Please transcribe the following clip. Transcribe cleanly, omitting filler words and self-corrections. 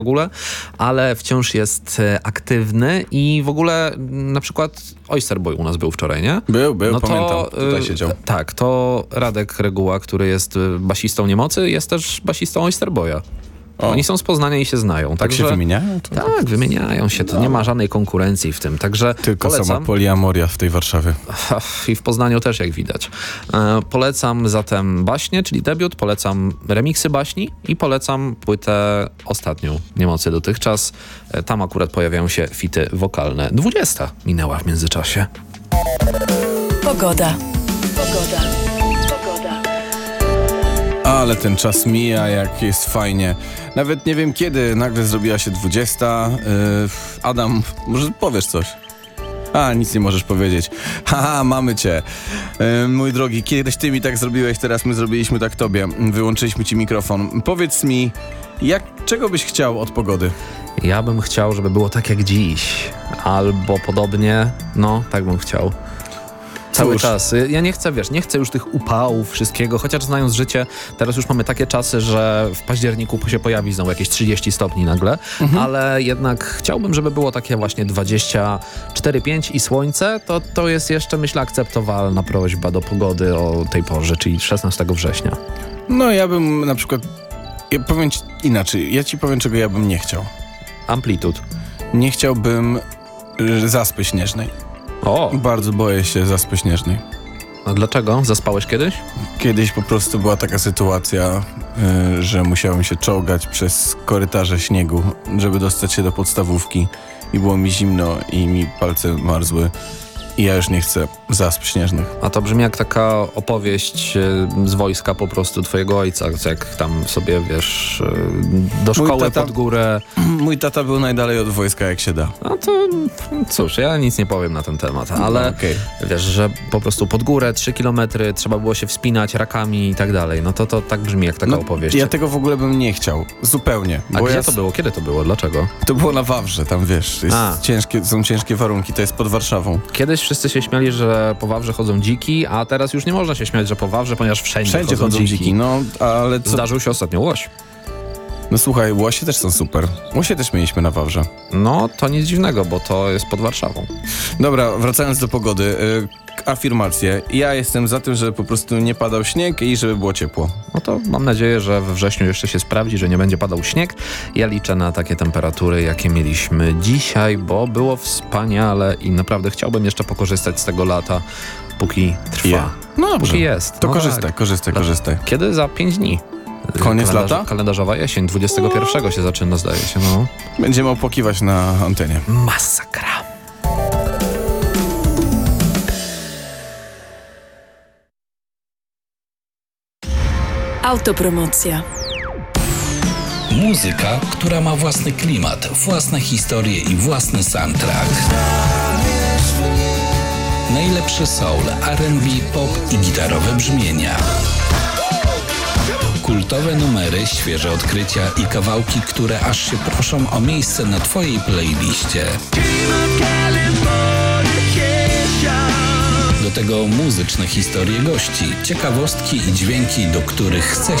w ogóle, ale wciąż jest aktywny i w ogóle na przykład Oyster Boy u nas był wczoraj, nie? Był, pamiętam, tutaj siedział. Tak, to Radek Reguła, który jest basistą Niemocy, jest też basistą Oyster Boya. Oni są z Poznania i się znają. Tak się wymieniają? Tak, wymieniają się. To nie ma żadnej konkurencji w tym. Także tylko polecam. sama poliamoria w tej Warszawie. I w Poznaniu też, jak widać. Polecam zatem baśnie, czyli debiut, polecam remiksy baśni i polecam płytę ostatnią Niemocy dotychczas. Tam akurat pojawiają się fity wokalne. 20 minęła w międzyczasie. Pogoda. Ale ten czas mija, jak jest fajnie. Nawet nie wiem kiedy, nagle zrobiła się 20. Adam, może powiesz coś? Nic nie możesz powiedzieć. Haha, mamy cię. Mój drogi, kiedyś ty mi tak zrobiłeś, teraz my zrobiliśmy tak tobie. Wyłączyliśmy ci mikrofon. Powiedz mi, czego byś chciał od pogody? Ja bym chciał, żeby było tak jak dziś. Albo podobnie, tak bym chciał. Cały czas. Ja nie chcę już tych upałów, wszystkiego, chociaż znając życie, teraz już mamy takie czasy, że w październiku się pojawi znowu jakieś 30 stopni nagle, ale jednak chciałbym, żeby było takie właśnie 24-5 i słońce, to jest jeszcze, myślę, akceptowalna prośba do pogody o tej porze, czyli 16 września. No ja bym na przykład, powiem ci inaczej, ja ci powiem, czego ja bym nie chciał. Amplitud. Nie chciałbym zaspy śnieżnej. Bardzo boję się zaspy śnieżnej. A dlaczego? Zaspałeś kiedyś? Kiedyś po prostu była taka sytuacja, że musiałem się czołgać przez korytarze śniegu, żeby dostać się do podstawówki i było mi zimno i mi palce marzły. I ja już nie chcę zasp śnieżnych. A to brzmi jak taka opowieść z wojska po prostu twojego ojca, jak tam sobie, wiesz, do szkoły pod górę. Mój tata był najdalej od wojska, jak się da. No to cóż, ja nic nie powiem na ten temat, ale wiesz, że po prostu pod górę 3 kilometry trzeba było się wspinać rakami i tak dalej. No to tak brzmi jak taka opowieść. Ja tego w ogóle bym nie chciał. Zupełnie. A gdzie to było? Kiedy to było? Dlaczego? To było na Wawrze, tam wiesz, są ciężkie warunki, to jest pod Warszawą. Kiedyś wszyscy się śmiali, że po Wawrze chodzą dziki, a teraz już nie można się śmiać, że po Wawrze, ponieważ wszędzie chodzą dziki. Ale co? Zdarzył się ostatnio łoś. No słuchaj, łosie też są super. Łosie też mieliśmy na Wawrze. No, to nic dziwnego, bo to jest pod Warszawą. Dobra, wracając do pogody. Afirmacje. Ja jestem za tym, żeby po prostu nie padał śnieg i żeby było ciepło. No to mam nadzieję, że we wrześniu jeszcze się sprawdzi, że nie będzie padał śnieg. Ja liczę na takie temperatury, jakie mieliśmy dzisiaj, bo było wspaniale i naprawdę chciałbym jeszcze pokorzystać z tego lata, póki trwa. No dobrze. Póki jest. To korzystaj. Kiedy? Za 5 dni. Koniec lata? Kalendarzowa jesień, 21 się zaczyna, zdaje się. No. Będziemy opłakiwać na antenie. Masakra. Autopromocja. Muzyka, która ma własny klimat, własne historie i własny soundtrack. Najlepszy soul, R&B, pop i gitarowe brzmienia. Kultowe numery, świeże odkrycia i kawałki, które aż się proszą o miejsce na twojej playliście. Do tego muzyczne historie gości, ciekawostki i dźwięki, do których chce